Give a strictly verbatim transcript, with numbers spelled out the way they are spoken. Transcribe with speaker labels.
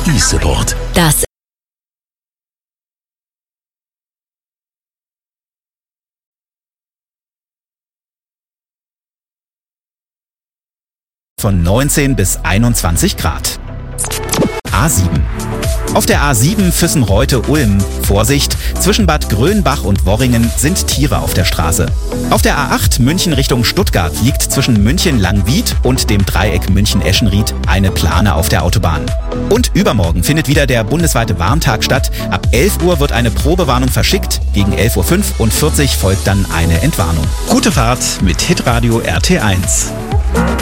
Speaker 1: E-Support.
Speaker 2: Das
Speaker 3: von neunzehn bis einundzwanzig Grad. A sieben. Auf der A sieben Füssen-Reutte-Ulm. Vorsicht, zwischen Bad Grönbach und Worringen sind Tiere auf der Straße. Auf der A acht München Richtung Stuttgart liegt zwischen München-Langwied und dem Dreieck München-Eschenried eine Plane auf der Autobahn. Und übermorgen findet wieder der bundesweite Warntag statt. Ab elf Uhr wird eine Probewarnung verschickt. Gegen elf Uhr fünfundvierzig folgt dann eine Entwarnung. Gute Fahrt mit Hitradio R T eins.